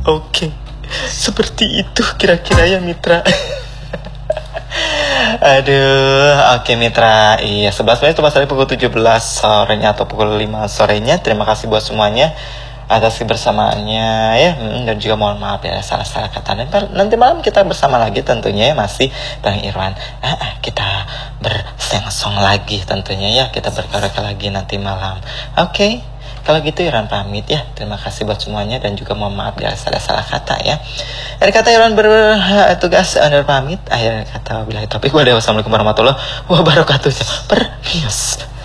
Oke, seperti itu kira-kira ya Mitra. Aduh, oke Mitra. Iya, 11 menit itu dari pukul 17 sorenya atau pukul 5 sorenya. Terima kasih buat semuanya atas kebersamaannya ya. Dan juga mohon maaf ya salah-salah kata. Nanti malam kita bersama lagi tentunya ya, masih Bang Irwan. Kita bersengsong lagi tentunya ya. Kita berkaraoke lagi nanti malam. Oke. Kalau gitu Irwan pamit ya. Terima kasih buat semuanya dan juga mohon maaf bila salah kata ya. Akhir kata Irwan bertugas undur pamit. Akhir kata wabillahi taufiq. Wassalamualaikum warahmatullahi wabarakatuh. Permius.